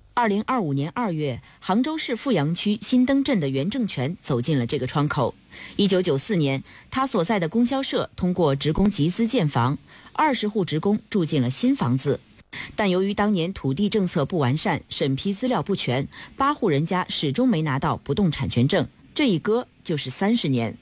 2025年2月，杭州市富阳区新登镇的袁正全走进了这个窗口。1994年，他所在的供销社通过职工集资建房，20户职工住进了新房子。但由于当年土地政策不完善，审批资料不全，8户人家始终没拿到不动产权证，这一搁就是30年。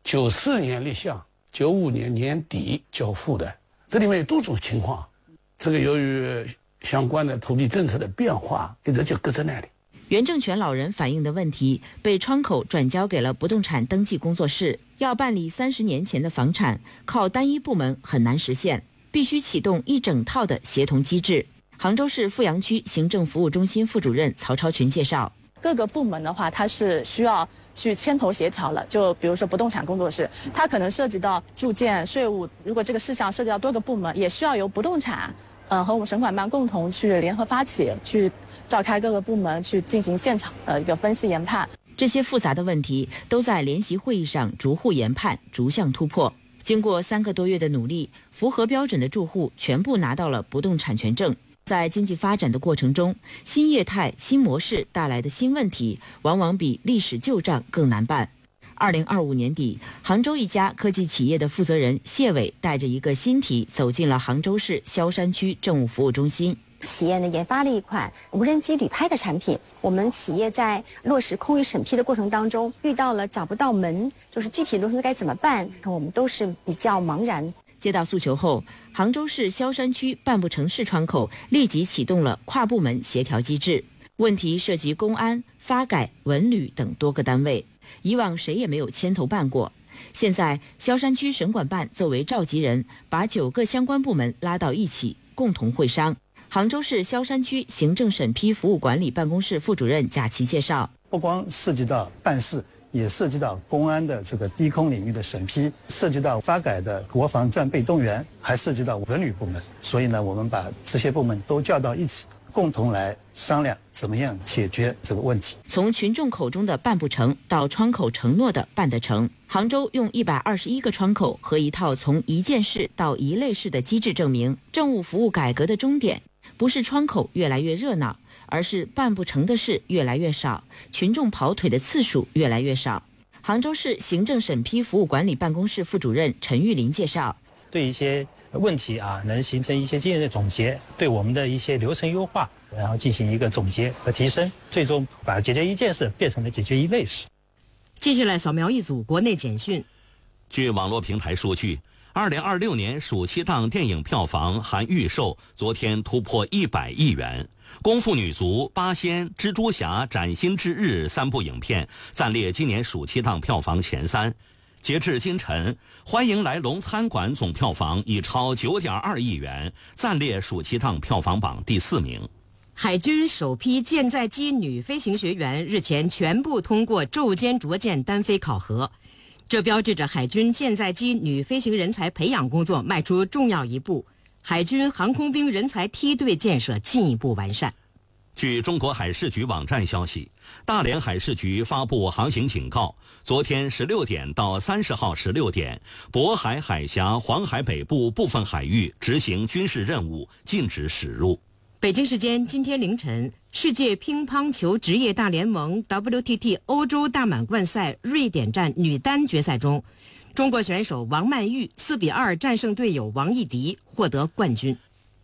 94年立项，95年年底交付的，这里面有多种情况。这个由于相关的土地政策的变化，一直就搁在那里。 袁正全老人反映的问题被窗口转交给了不动产登记工作室，要办理30年前的房产，靠单一部门很难实现，必须启动一整套的协同机制。杭州市富阳区行政服务中心副主任曹超群介绍， 各个部门的话，它是需要去牵头协调了。就比如说不动产工作室，它可能涉及到住建、税务，如果这个事项涉及到多个部门，也需要由不动产和我们省管办共同去联合发起，去召开各个部门去进行现场的一个分析研判。 这些复杂的问题都在联席会议上逐户研判，逐项突破。经过3个多月的努力，符合标准的住户全部拿到了不动产权证。在经济发展的过程中，新业态、新模式带来的新问题，往往比历史旧账更难办。2025年底，杭州一家科技企业的负责人谢伟带着一个新题走进了杭州市萧山区政务服务中心。 企业呢研发了一款无人机旅拍的产品，我们企业在落实空域审批的过程当中遇到了找不到门，就是具体流程该怎么办，我们都是比较茫然。 接到诉求后，杭州市萧山区办不成市窗口立即启动了跨部门协调机制。问题涉及公安、发改、文旅等多个单位，以往谁也没有牵头办过。现在萧山区省管办作为召集人，把9个相关部门拉到一起，共同会商。杭州市萧山区行政审批服务管理办公室副主任贾琦介绍， 不光涉及到办事，也涉及到公安的这个低空领域的审批，涉及到发改的国防战备动员，还涉及到文旅部门。所以呢，我们把这些部门都叫到一起，共同来商量怎么样解决这个问题。 从群众口中的办不成到窗口承诺的办得成，杭州用121个窗口和一套从一件事到一类事的机制证明，政务服务改革的终点不是窗口越来越热闹，而是办不成的事越来越少，群众跑腿的次数越来越少。杭州市行政审批服务管理办公室副主任陈玉林介绍， 对一些问题能形成一些经验的总结，对我们的一些流程优化，然后进行一个总结和提升，最终把解决一件事变成了解决一类事。 接下来扫描一组国内简讯。 据网络平台数据，2026年暑期档电影票房含预售昨天突破100亿元，《功夫女足》《八仙》《蜘蛛侠》《崭新之日》3部影片暂列今年暑期档票房前3。截至今晨，《欢迎来龙餐馆》总票房已超9.2亿元，暂列暑期档票房榜第4名。 海军首批舰载机女飞行学员日前全部通过昼间着舰单飞考核，这标志着海军舰载机女飞行人才培养工作迈出重要一步，海军航空兵人才梯队建设进一步完善。 据中国海事局网站消息，大连海事局发布航行警告，昨天16点到30号16点，渤海海峡、黄海北部部分海域执行军事任务，禁止驶入。 北京时间今天凌晨，世界乒乓球职业大联盟 WTT 欧洲大满贯赛瑞典站女单决赛中，中国选手王曼玉4比2战胜队友王艺迪，获得冠军。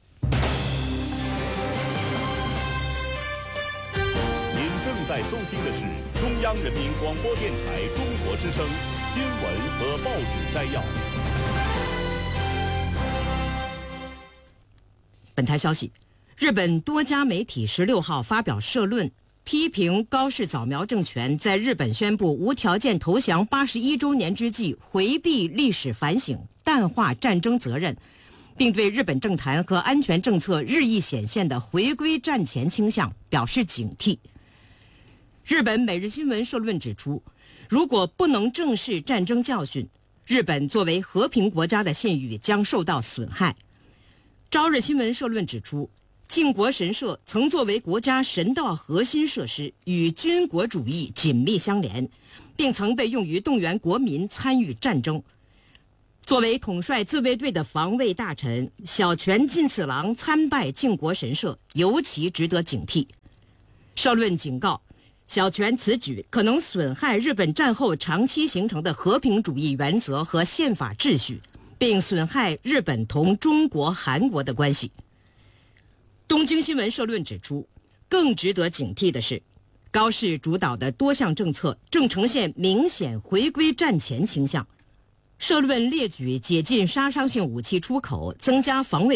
您正在收听的是中央人民广播电台中国之声新闻和报纸摘要。 本台消息，日本多家媒体16号发表社论，批评高市早苗政权在日本宣布无条件投降81周年之际，回避历史反省，淡化战争责任，并对日本政坛和安全政策日益显现的回归战前倾向表示警惕。日本每日新闻社论指出，如果不能正视战争教训，日本作为和平国家的信誉将受到损害。朝日新闻社论指出，靖国神社曾作为国家神道核心设施，与军国主义紧密相连，并曾被用于动员国民参与战争。作为统帅自卫队的防卫大臣小泉进次郎参拜靖国神社，尤其值得警惕。 社论警告，小泉此举可能损害日本战后长期形成的和平主义原则和宪法秩序，并损害日本同中国、韩国的关系。东京新闻社论指出，更值得警惕的是，高市主导的多项政策正呈现明显回归战前倾向。社论列举解禁杀伤性武器出口，增加防卫